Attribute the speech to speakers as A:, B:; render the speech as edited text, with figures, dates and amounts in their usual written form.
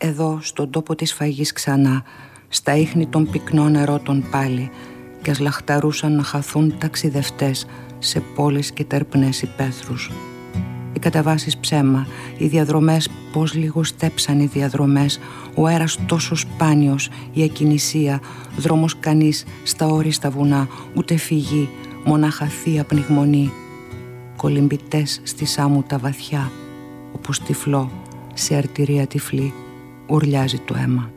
A: εδώ στον τόπο της φαγής ξανά, στα ίχνη των πυκνών ερώτων πάλι, κι ας λαχταρούσαν να χαθούν ταξιδευτές σε πόλεις και τερπνές υπαίθρους. Οι καταβάσεις ψέμα, οι διαδρομές πως λίγο στέψαν οι διαδρομές, ο αέρας τόσο σπάνιος, η ακινησία, δρόμος κανείς στα όριστα βουνά, ούτε φυγή, μονάχα θεία πνιγμονή. Κολυμπητές στη σάμου τα βαθιά, όπως τυφλό, σε αρτηρία τυφλή, ουρλιάζει το αίμα.